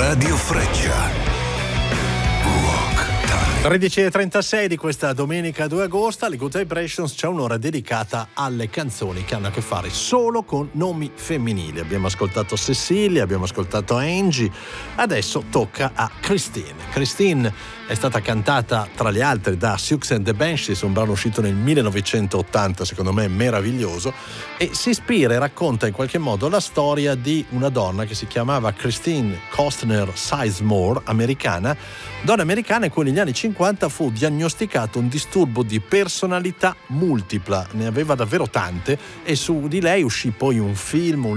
Radio Freccia. Rock Time. 13:36 di questa domenica 2 agosto alle Good Vibrations c'è un'ora dedicata alle canzoni che hanno a che fare solo con nomi femminili. Abbiamo ascoltato Cecilia, abbiamo ascoltato Angie, adesso tocca a Christine. Christine è stata cantata tra le altre da Siouxsie and the Banshees, un brano uscito nel 1980, secondo me meraviglioso, e si ispira e racconta in qualche modo la storia di una donna che si chiamava Christine Costner Sizemore, donna americana in cui negli anni 50 fu diagnosticato un disturbo di personalità multipla, ne aveva davvero tante, e su di lei uscì poi un film, un